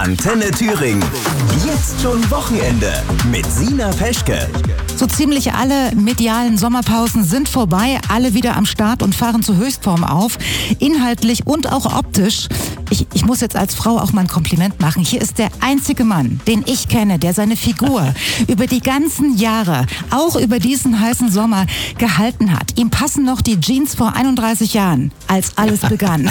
Antenne Thüringen. Jetzt schon Wochenende mit Sina Peschke. So ziemlich alle medialen Sommerpausen sind vorbei, alle wieder am Start und fahren zur Höchstform auf, inhaltlich und auch optisch. Ich muss jetzt als Frau auch mal ein Kompliment machen. Hier ist der einzige Mann, den ich kenne, der seine Figur über die ganzen Jahre, auch über diesen heißen Sommer, gehalten hat. Ihm passen noch die Jeans vor 31 Jahren, als alles begann.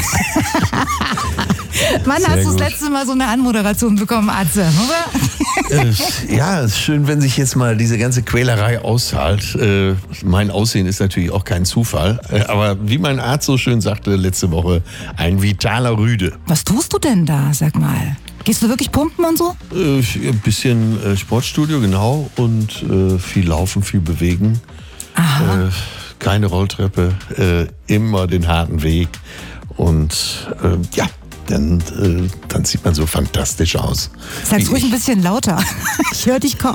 Wann hast du das letzte Mal so eine Anmoderation bekommen, Atze? Ja, es ist schön, wenn sich jetzt mal diese ganze Quälerei auszahlt. Mein Aussehen ist natürlich auch kein Zufall. Aber wie mein Arzt so schön sagte letzte Woche, ein vitaler Rüde. Was tust du denn da, sag mal? Gehst du wirklich pumpen und so? Ein bisschen Sportstudio, genau. Und viel laufen, viel bewegen. Aha. Keine Rolltreppe, immer den harten Weg. Und ja. Dann sieht man so fantastisch aus. Sag's ruhig ein bisschen lauter. Ich höre dich kaum.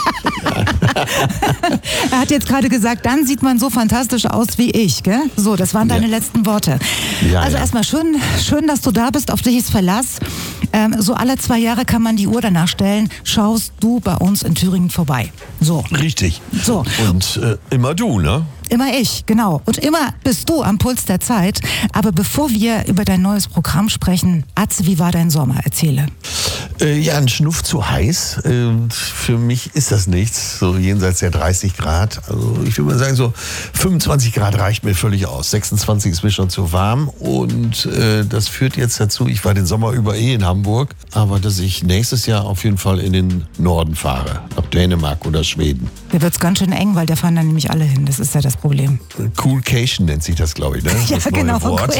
Er hat jetzt gerade gesagt, dann sieht man so fantastisch aus wie ich, gell? So, das waren deine letzten Worte. Ja, also erstmal schön, dass du da bist, auf dich ist Verlass. So alle 2 Jahre kann man die Uhr danach stellen, schaust du bei uns in Thüringen vorbei. So. Richtig. So. Und immer du, ne? Immer ich, genau. Und immer bist du am Puls der Zeit. Aber bevor wir über dein neues Programm sprechen, Atze, wie war dein Sommer? Erzähle. Ja, ein Schnuff zu heiß. Für mich ist das nichts, so jenseits der 30 Grad. Also ich würde mal sagen, so 25 Grad reicht mir völlig aus. 26 ist mir schon zu warm. Und das führt jetzt dazu, ich war den Sommer über in Hamburg, aber dass ich nächstes Jahr auf jeden Fall in den Norden fahre, nach Dänemark oder Schweden. Da wird's ganz schön eng, weil da fahren dann nämlich alle hin. Das ist ja das Problem. Coolcation nennt sich das, glaube ich, ne? Ja, das neue genau. Wort.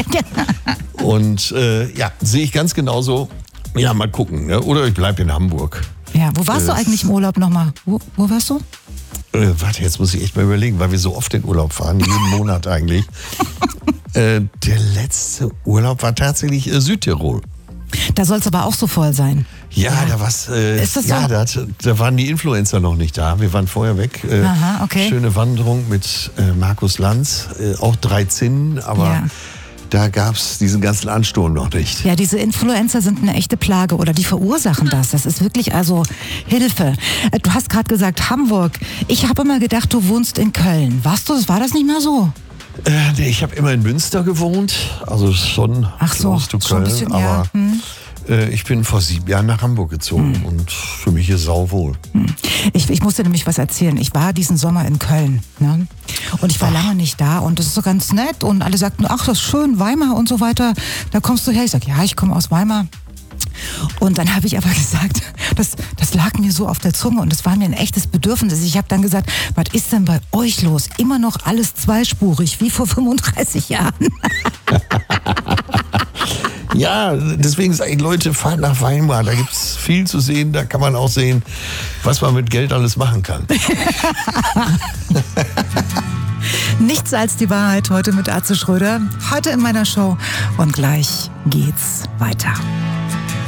Und ja, sehe ich ganz genauso. Ja, mal gucken, ne? Oder ich bleibe in Hamburg. Ja, wo warst du eigentlich im Urlaub nochmal? Wo warst du? Warte, jetzt muss ich echt mal überlegen, weil wir so oft in Urlaub fahren, jeden Monat eigentlich. Der letzte Urlaub war tatsächlich Südtirol. Da soll es aber auch so voll sein. Ja, da war's. Ist das so? Ja, da waren die Influencer noch nicht da. Wir waren vorher weg. Aha, okay. Schöne Wanderung mit Markus Lanz, auch 3 Zinnen, aber Ja. da gab's diesen ganzen Ansturm noch nicht. Ja, diese Influencer sind eine echte Plage oder die verursachen das. Das ist wirklich also Hilfe. Du hast gerade gesagt Hamburg. Ich habe immer gedacht, du wohnst in Köln. War das nicht mehr so? Nee, ich habe immer in Münster gewohnt, also schon close to schon ein Köln, bisschen, aber ja. Ich bin vor 7 Jahren nach Hamburg gezogen und für mich ist sauwohl. Ich muss dir nämlich was erzählen. Ich war diesen Sommer in Köln, ne? Und ich war lange nicht da und das ist so ganz nett und alle sagten, ach, das ist schön, Weimar und so weiter. Da kommst du her. Ich sag, ja, ich komme aus Weimar. Und dann habe ich aber gesagt, das lag mir so auf der Zunge und es war mir ein echtes Bedürfnis. Ich habe dann gesagt, was ist denn bei euch los? Immer noch alles zweispurig, wie vor 35 Jahren. Ja, deswegen sage ich, Leute, fahrt nach Weimar. Da gibt's viel zu sehen. Da kann man auch sehen, was man mit Geld alles machen kann. Nichts als die Wahrheit heute mit Atze Schröder. Heute in meiner Show und gleich geht's weiter.